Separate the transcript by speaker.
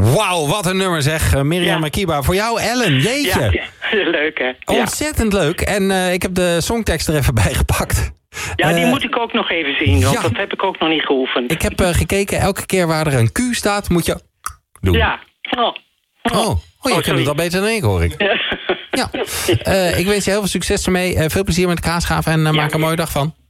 Speaker 1: Wauw, wat een nummer zeg. Miriam Makeba. Voor jou, Ellen. Jeetje.
Speaker 2: Ja, leuk hè.
Speaker 1: Ontzettend leuk. En ik heb de songtekst er even bij gepakt.
Speaker 2: Ja, die moet ik ook nog even zien, want dat heb ik ook nog niet geoefend.
Speaker 1: Ik heb gekeken, elke keer waar er een Q staat, moet je doen.
Speaker 2: Ja.
Speaker 1: Je kunt het al beter dan ik, hoor ik. Ja. Ik wens je heel veel succes ermee. Veel plezier met de kaasgaaf en maak er een mooie dag van.